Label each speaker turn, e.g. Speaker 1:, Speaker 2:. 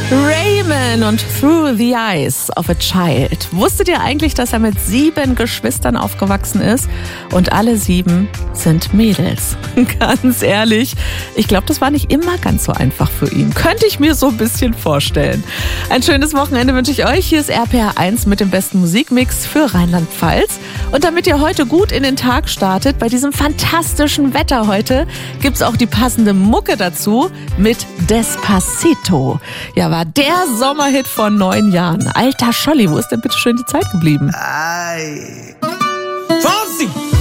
Speaker 1: Raymond und Through the Eyes of a Child. Wusstet ihr eigentlich, dass er mit 7 Geschwistern aufgewachsen ist? Und alle 7 sind Mädels. Ganz ehrlich, ich glaube, das war nicht immer ganz so einfach für ihn. Könnte ich mir so ein bisschen vorstellen. Ein schönes Wochenende wünsche ich euch. Hier ist RPR 1 mit dem besten Musikmix für Rheinland-Pfalz. Und damit ihr heute gut in den Tag startet, bei diesem fantastischen Wetter heute, gibt's auch die passende Mucke dazu mit Despacito. Ja, war der Sommerhit vor 9 Jahren. Alter Scholli, wo ist denn bitte schön die Zeit geblieben?
Speaker 2: Ay. Fonsi!